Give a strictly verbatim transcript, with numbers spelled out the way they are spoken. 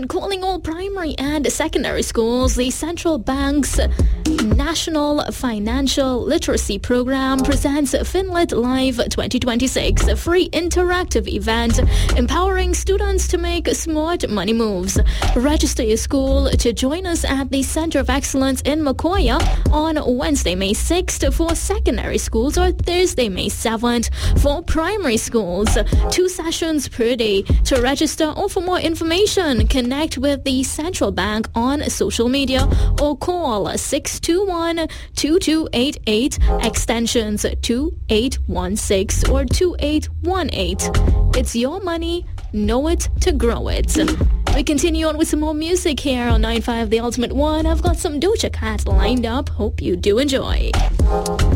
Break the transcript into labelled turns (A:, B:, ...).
A: And calling all primary and secondary schools, the Central Bank's National Financial Literacy Program presents FinLit Live twenty twenty-six, a free interactive event empowering students to make smart money moves. Register your school to join us at the Center of Excellence in Makoya on Wednesday, May sixth for secondary schools or Thursday, May seventh for primary schools. Two sessions per day. To register or for more information, connect with the Central Bank on social media or call six two one, two two eight eight, extensions two eight one six or two eight one eight. It's your money. Know it to grow it. We continue on with some more music here on nine five The Ultimate One. I've got some Doja Cat lined up. Hope you do enjoy.